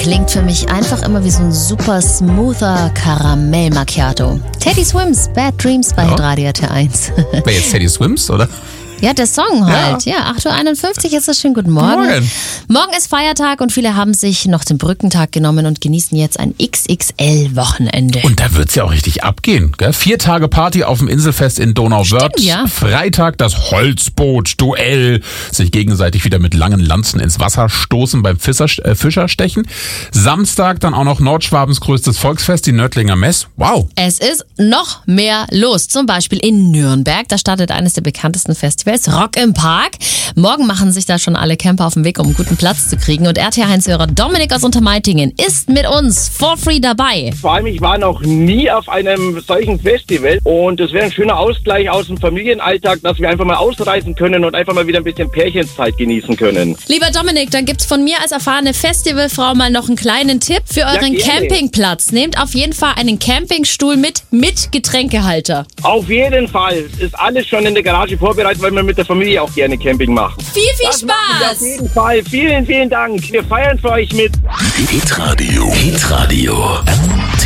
klingt für mich einfach immer wie so ein super smoother Karamell Macchiato. Teddy Swims, Bad Dreams bei Hitradio T1. Wer jetzt Teddy Swims, oder? Ja, der Song halt. Ja, 8.51 Uhr ist das. Schönen guten Morgen. Morgen ist Feiertag und viele haben sich noch den Brückentag genommen und genießen jetzt ein XXL-Wochenende. Und da wird's ja auch richtig abgehen. Gell? 4 Tage Party auf dem Inselfest in Donauwörth. Ja. Freitag das Holzboot-Duell. Sich gegenseitig wieder mit langen Lanzen ins Wasser stoßen beim Fischerstechen. Samstag dann auch noch Nordschwabens größtes Volksfest, die Nördlinger Mess. Wow. Es ist noch mehr los. Zum Beispiel in Nürnberg. Da startet eines der bekanntesten Festivals, Rock im Park. Morgen machen sich da schon alle Camper auf den Weg, um einen guten Platz zu kriegen. Und RT1-Hörer Dominik aus Untermeitingen ist mit uns for free dabei. Vor allem, ich war noch nie auf einem solchen Festival und es wäre ein schöner Ausgleich aus dem Familienalltag, dass wir einfach mal ausreisen können und einfach mal wieder ein bisschen Pärchenszeit genießen können. Lieber Dominik, dann gibt's von mir als erfahrene Festivalfrau mal noch einen kleinen Tipp für euren Campingplatz. Nehmt auf jeden Fall einen Campingstuhl mit Getränkehalter. Auf jeden Fall. Es ist alles schon in der Garage vorbereitet, weil wir mit der Familie auch gerne Camping machen. Viel Das machen wir Spaß! auf jeden Fall. Vielen, vielen Dank. Wir feiern für euch mit. Hitradio.